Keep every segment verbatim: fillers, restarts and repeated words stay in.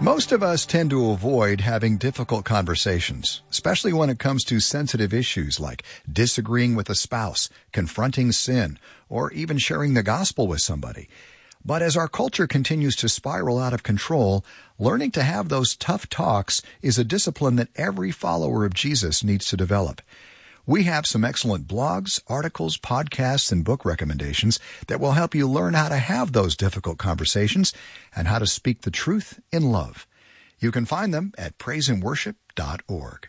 Most of us tend to avoid having difficult conversations, especially when it comes to sensitive issues like disagreeing with a spouse, confronting sin, or even sharing the gospel with somebody. But as our culture continues to spiral out of control, learning to have those tough talks is a discipline that every follower of Jesus needs to develop. We have some excellent blogs, articles, podcasts, and book recommendations that will help you learn how to have those difficult conversations and how to speak the truth in love. You can find them at praise and worship dot org.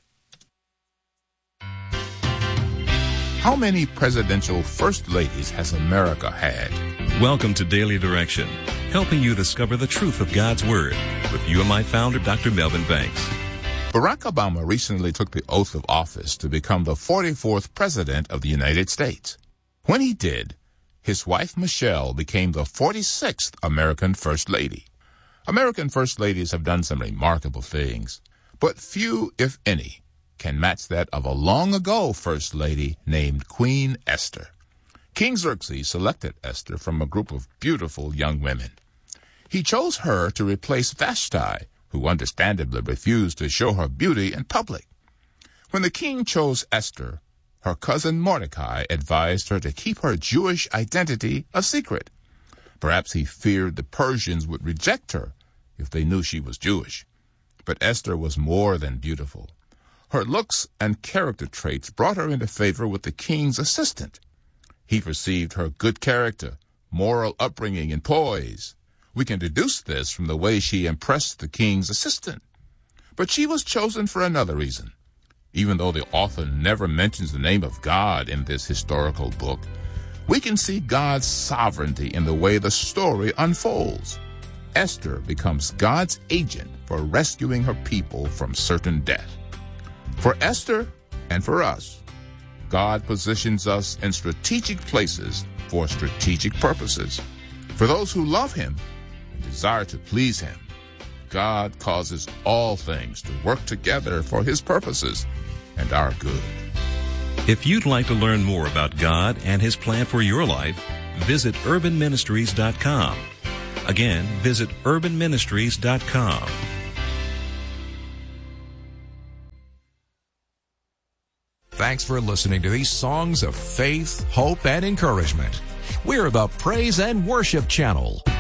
How many presidential first ladies has America had? Welcome to Daily Direction, helping you discover the truth of God's Word with you and my founder, Doctor Melvin Banks. Barack Obama recently took the oath of office to become the forty-fourth President of the United States. When he did, his wife Michelle became the forty-sixth American First Lady. American First Ladies have done some remarkable things, but few, if any, can match that of a long-ago First Lady named Queen Esther. King Xerxes selected Esther from a group of beautiful young women. He chose her to replace Vashti, who understandably refused to show her beauty in public. When the king chose Esther, her cousin Mordecai advised her to keep her Jewish identity a secret. Perhaps he feared the Persians would reject her if they knew she was Jewish. But Esther was more than beautiful. Her looks and character traits brought her into favor with the king's assistant. He perceived her good character, moral upbringing, and poise. We can deduce this from the way she impressed the king's assistant. But she was chosen for another reason. Even though the author never mentions the name of God in this historical book, we can see God's sovereignty in the way the story unfolds. Esther becomes God's agent for rescuing her people from certain death. For Esther and for us, God positions us in strategic places for strategic purposes. For those who love him, desire to please him, God causes all things to work together for his purposes and our good. If you'd like to learn more about God and his plan for your life, visit urban ministries dot com. Again, visit urban ministries dot com. Thanks for listening to these songs of faith, hope, and encouragement. We're the Praise and Worship Channel.